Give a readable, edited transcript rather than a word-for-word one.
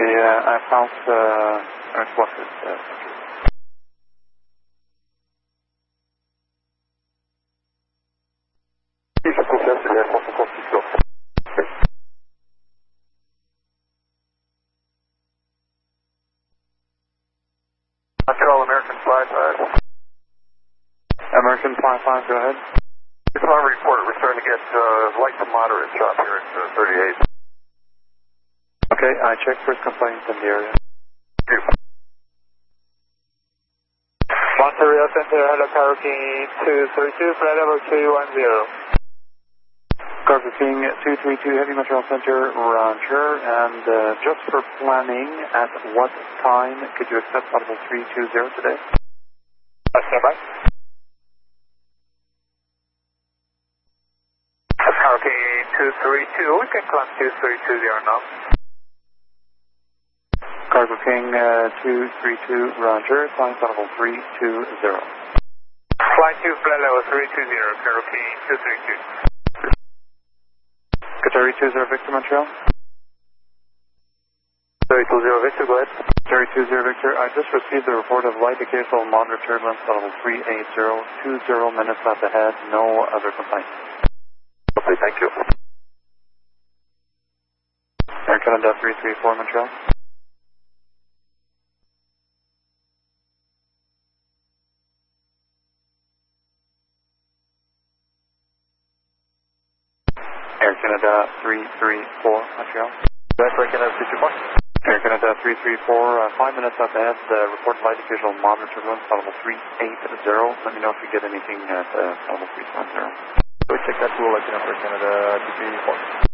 I found what is Montreal American 55. American 55, go ahead. Just want to report, we're starting to get light to moderate chop here at 38. Okay, I checked first complaint in the area. Montreal Center, hello, Cargo King 232, flight level 310. Cargo King 232, Heavy Montreal Center, Roger. And just for planning, at what time could you accept audible 320 today? Stand by. Cargo King 232, we can climb 2320 now. Cargo King 232, Roger. Flying audible 320. Flight 2, flight level 320, Cargo King 232. Qatari 20 Victor, Montreal. Qatari 20 Victor, go ahead. Qatari 20 Victor, I just received a report of light occasional moderate turbulence, audible 380, 20 minutes up ahead, no other complaints. Okay, thank you. Air Canada 334, Montreal. Air Canada 334, Montreal. That's Air Canada 334. Air Canada 334, 5 minutes up ahead, report light occasional moderate turbulence, audible 380. Let me know if you get anything at audible 350. We check that rule, Air Canada 334.